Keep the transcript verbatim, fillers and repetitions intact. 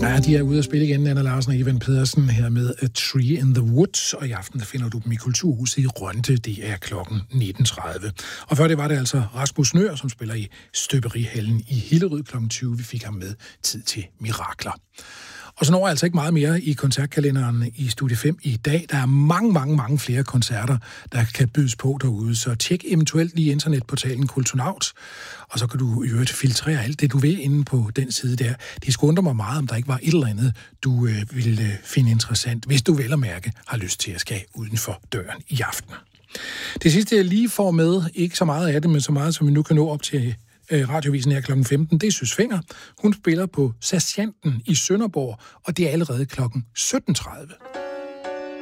Ja, de er ude at spille igen, Anna Larsen og Ivan Pedersen, her med A Tree in the Woods, og i aften der finder du dem i Kulturhuset i Rønte, det er klokken nitten tredive. Og før det var det altså Rasmus Nøhr, som spiller i Støberihallen i Hillerød klokken tyve. Vi fik ham med Tid til Mirakler. Og så når jeg altså ikke meget mere i koncertkalenderen i Studie fem i dag. Der er mange, mange, mange flere koncerter, der kan bydes på derude. Så tjek eventuelt lige internetportalen Kulturnaut, og så kan du i øvrigt filtrere alt det, du vil inde på den side der. Det skulle undre mig meget, om der ikke var et eller andet, du øh, ville øh, finde interessant, hvis du vel at mærke har lyst til at skal uden for døren i aften. Det sidste, jeg lige får med, ikke så meget af det, men så meget, som vi nu kan nå op til Radiovisen her klokken femten, det er Søs Fenger. Hun spiller på Sergeanten i Sønderborg, og det er allerede klokken sytten tredive.